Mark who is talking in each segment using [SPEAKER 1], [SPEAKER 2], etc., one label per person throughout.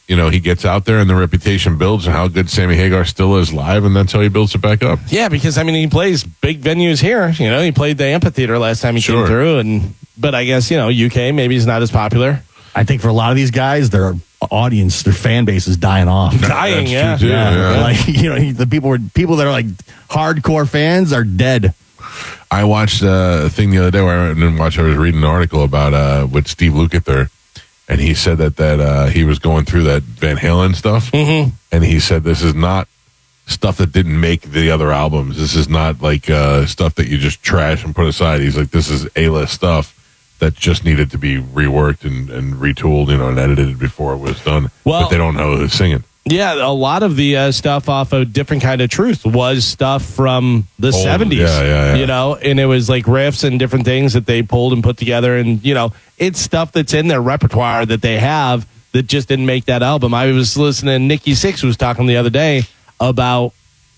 [SPEAKER 1] he gets out there and the reputation builds and how good Sammy Hagar still is live, and that's how he builds it back up.
[SPEAKER 2] Yeah, because, he plays big venues here. He played the amphitheater last time he came through, but I guess, UK maybe is not as popular.
[SPEAKER 3] I think for a lot of these guys, their audience, their fan base is dying off.
[SPEAKER 2] Dying,
[SPEAKER 1] That's true too, yeah.
[SPEAKER 3] Like, the people that are like hardcore fans are dead.
[SPEAKER 1] I watched a thing the other day where I was reading an article about with Steve Lukather, and he said that he was going through that Van Halen stuff, and he said this is not stuff that didn't make the other albums. This is not like stuff that you just trash and put aside. He's like, this is A-list stuff that just needed to be reworked and retooled, and edited before it was done.
[SPEAKER 2] Well,
[SPEAKER 1] but they don't know who's singing.
[SPEAKER 2] Yeah, a lot of the stuff off of Different Kind of Truth was stuff from the 70s.
[SPEAKER 1] Yeah.
[SPEAKER 2] And it was like riffs and different things that they pulled and put together. And, it's stuff that's in their repertoire that they have that just didn't make that album. I was listening to Nikki Sixx was talking the other day about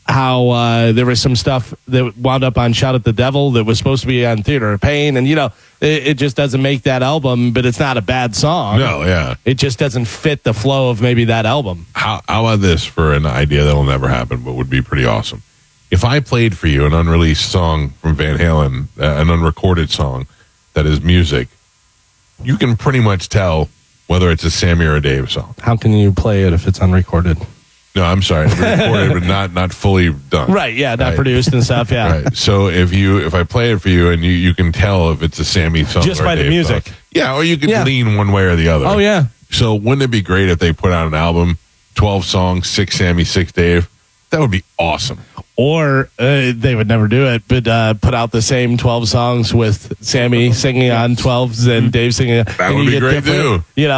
[SPEAKER 2] how there was some stuff that wound up on Shout at the Devil that was supposed to be on Theater of Pain. And, it just doesn't make that album, but it's not a bad song.
[SPEAKER 1] No, yeah.
[SPEAKER 2] It just doesn't fit the flow of maybe that album.
[SPEAKER 1] How about this for an idea that'll never happen, but would be pretty awesome? If I played for you an unreleased song from Van Halen, an unrecorded song that is music, you can pretty much tell whether it's a Sammy or a Dave song.
[SPEAKER 2] How can you play it if it's unrecorded?
[SPEAKER 1] No, I'm sorry. Recorded, but not fully done.
[SPEAKER 2] Right, yeah, not produced and stuff, yeah.
[SPEAKER 1] Right. So if I play it for you and you can tell if it's a Sammy song
[SPEAKER 2] just
[SPEAKER 1] or
[SPEAKER 2] by
[SPEAKER 1] a Dave
[SPEAKER 2] the music.
[SPEAKER 1] song. Yeah, or you can lean one way or the other.
[SPEAKER 2] Oh, yeah.
[SPEAKER 1] So wouldn't it be great if they put out an album, 12 songs, 6 Sammy, 6 Dave? That would be awesome.
[SPEAKER 2] Or they would never do it, but put out the same 12 songs with Sammy singing on 12s and Dave singing.
[SPEAKER 1] That would be great, too.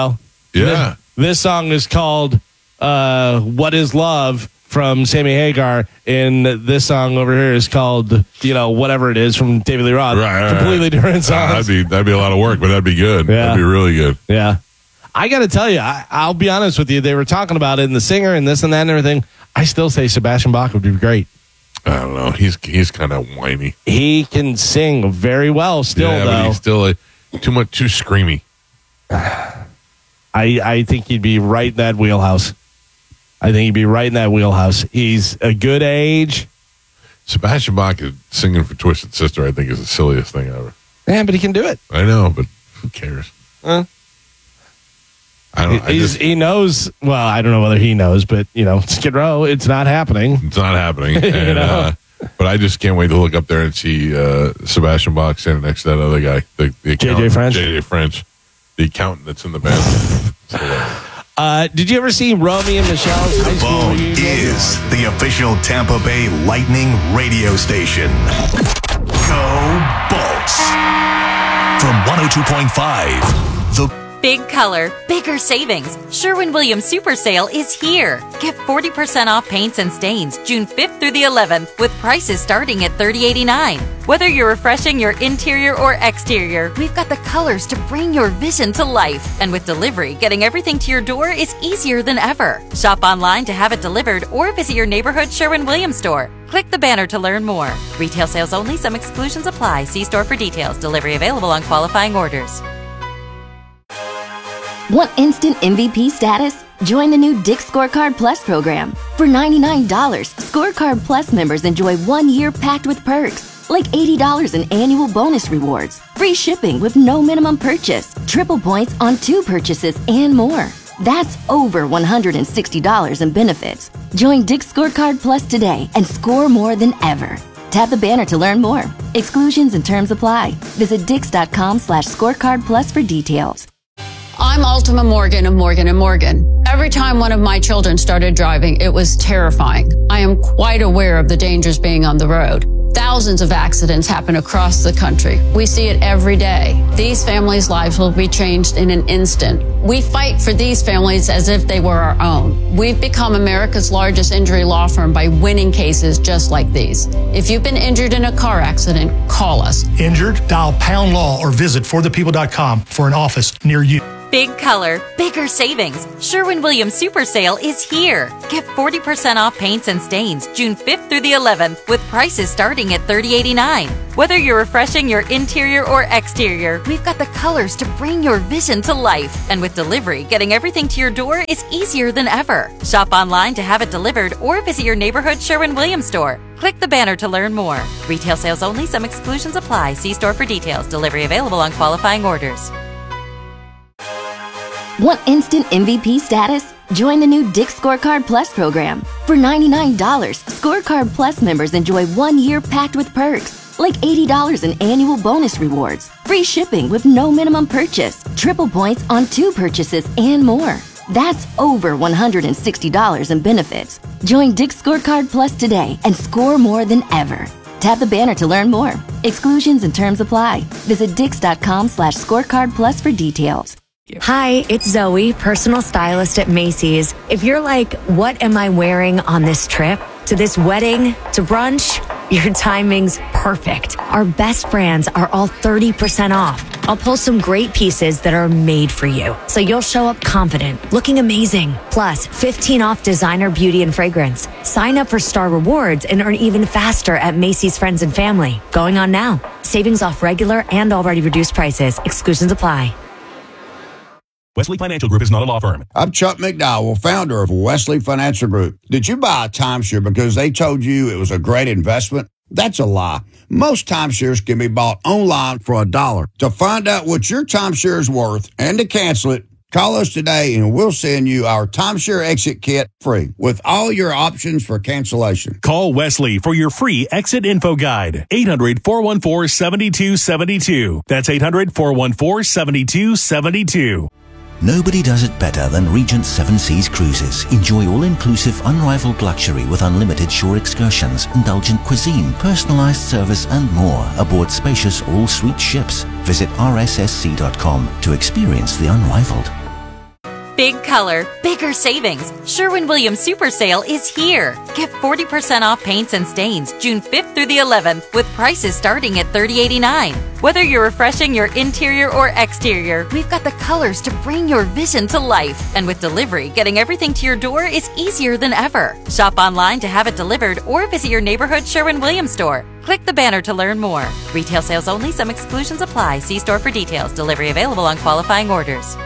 [SPEAKER 2] Yeah. This song is called What Is Love from Sammy Hagar, and this song over here is called, whatever it is from David Lee Roth.
[SPEAKER 1] Right.
[SPEAKER 2] Completely different songs.
[SPEAKER 1] That'd be a lot of work, but that'd be good.
[SPEAKER 2] Yeah.
[SPEAKER 1] That'd be really good.
[SPEAKER 2] Yeah. I got to tell you, I'll be honest with you. They were talking about it and the singer and this and that and everything. I still say Sebastian Bach would be great.
[SPEAKER 1] I don't know. He's kind of whiny.
[SPEAKER 2] He can sing very well still, though.
[SPEAKER 1] But he's still too screamy.
[SPEAKER 2] I think he'd be right in that wheelhouse. He's a good age.
[SPEAKER 1] Sebastian Bach singing for Twisted Sister, I think, is the silliest thing ever.
[SPEAKER 2] Yeah, but he can do it.
[SPEAKER 1] I know, but who cares?
[SPEAKER 2] He knows. Well, I don't know whether he knows, but Skid Row, it's not happening.
[SPEAKER 1] It's not happening. And, but I just can't wait to look up there and see Sebastian Bach standing next to that other guy, the accountant, JJ French, the accountant that's in the band.
[SPEAKER 2] Did you ever see Romy and Michelle's high school reunion?
[SPEAKER 4] Is the official Tampa Bay Lightning radio station. Go Bolts! From 102.5, the
[SPEAKER 5] Big color, bigger savings. Sherwin-Williams Super Sale is here. Get 40% off paints and stains June 5th through the 11th with prices starting at $30.89. Whether you're refreshing your interior or exterior, we've got the colors to bring your vision to life. And with delivery, getting everything to your door is easier than ever. Shop online to have it delivered or visit your neighborhood Sherwin-Williams store. Click the banner to learn more. Retail sales only. Some exclusions apply. See store for details. Delivery available on qualifying orders.
[SPEAKER 6] Want instant MVP status? Join the new Dick's Scorecard Plus program. For $99, Scorecard Plus members enjoy 1 year packed with perks, like $80 in annual bonus rewards, free shipping with no minimum purchase, triple points on 2 purchases, and more. That's over $160 in benefits. Join Dick's Scorecard Plus today and score more than ever. Tap the banner to learn more. Exclusions and terms apply. Visit dix.com/scorecardplus for details.
[SPEAKER 7] I'm Ultima Morgan of Morgan & Morgan. Every time one of my children started driving, it was terrifying. I am quite aware of the dangers being on the road. Thousands of accidents happen across the country. We see it every day. These families' lives will be changed in an instant. We fight for these families as if they were our own. We've become America's largest injury law firm by winning cases just like these. If you've been injured in a car accident, call us.
[SPEAKER 8] Injured? Dial #law or visit forthepeople.com for an office near you.
[SPEAKER 5] Big color, bigger savings. Sherwin-Williams Super Sale is here. Get 40% off paints and stains June 5th through the 11th with prices starting at $30.89. Whether you're refreshing your interior or exterior, we've got the colors to bring your vision to life. And with delivery, getting everything to your door is easier than ever. Shop online to have it delivered or visit your neighborhood Sherwin-Williams store. Click the banner to learn more. Retail sales only. Some exclusions apply. See store for details. Delivery available on qualifying orders.
[SPEAKER 6] Want instant MVP status? Join the new Dick's Scorecard Plus program. For $99, Scorecard Plus members enjoy 1 year packed with perks, like $80 in annual bonus rewards, free shipping with no minimum purchase, triple points on 2 purchases, and more. That's over $160 in benefits. Join Dick's Scorecard Plus today and score more than ever. Tap the banner to learn more. Exclusions and terms apply. Visit dix.com/scorecard plus for details.
[SPEAKER 8] Hi, it's Zoe, personal stylist at Macy's. If you're like, what am I wearing on this trip? To this wedding? To brunch? Your timing's perfect. Our best brands are all 30% off. I'll pull some great pieces that are made for you, so you'll show up confident, looking amazing. Plus, 15 off designer beauty and fragrance. Sign up for Star Rewards and earn even faster at Macy's Friends and Family. Going on now. Savings off regular and already reduced prices. Exclusions apply.
[SPEAKER 9] Wesley Financial Group is not a law firm.
[SPEAKER 10] I'm Chuck McDowell, founder of Wesley Financial Group. Did you buy a timeshare because they told you it was a great investment? That's a lie. Most timeshares can be bought online for $1. To find out what your timeshare is worth and to cancel it, call us today and we'll send you our timeshare exit kit free with all your options for cancellation.
[SPEAKER 9] Call Wesley for your free exit info guide. 800-414-7272. That's 800-414-7272.
[SPEAKER 11] Nobody does it better than Regent Seven Seas Cruises. Enjoy all-inclusive, unrivaled luxury with unlimited shore excursions, indulgent cuisine, personalized service, and more aboard spacious all-suite ships. Visit rssc.com to experience the unrivaled.
[SPEAKER 5] Big color, bigger savings. Sherwin-Williams Super Sale is here. Get 40% off paints and stains June 5th through the 11th with prices starting at $30.89. Whether you're refreshing your interior or exterior, we've got the colors to bring your vision to life. And with delivery, getting everything to your door is easier than ever. Shop online to have it delivered or visit your neighborhood Sherwin-Williams store. Click the banner to learn more. Retail sales only. Some exclusions apply. See store for details. Delivery available on qualifying orders.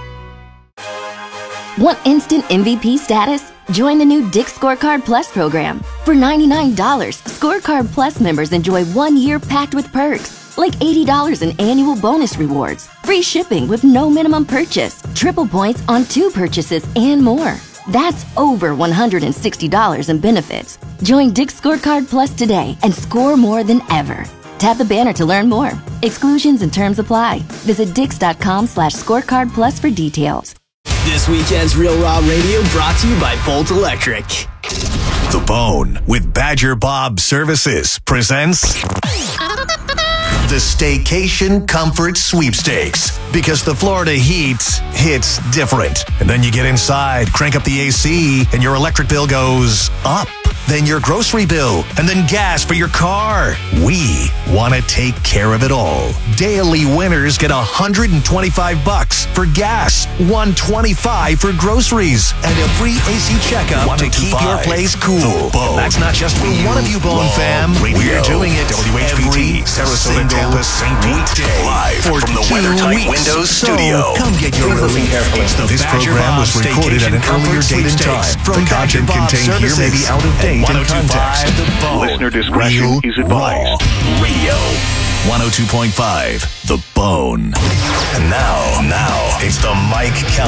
[SPEAKER 6] Want instant MVP status? Join the new Dick's Scorecard Plus program. For $99, Scorecard Plus members enjoy 1 year packed with perks, like $80 in annual bonus rewards, free shipping with no minimum purchase, triple points on 2 purchases, and more. That's over $160 in benefits. Join Dick's Scorecard Plus today and score more than ever. Tap the banner to learn more. Exclusions and terms apply. Visit dix.com/scorecard plus for details.
[SPEAKER 12] This weekend's Real Raw Radio brought to you by Bolt Electric.
[SPEAKER 4] The Bone with Badger Bob Services presents the Staycation Comfort Sweepstakes. Because the Florida heat hits different. And then you get inside, crank up the AC, and your electric bill goes up. Then your grocery bill, and then gas for your car. We want to take care of it all. Daily winners get $125 for gas, $125 for groceries, and a free AC checkup to keep your place cool. And that's not just for one of you, Bone fam. We're doing it every Sarasota, Tampa, St. Pete live from the WeatherTight Windows studio. Come get your relief. This program was recorded at an earlier date and time. The content contained here may be out of date. 102.5 Listener discretion is advised. Radio 102.5 The Bone. And now it's the Mike Kelly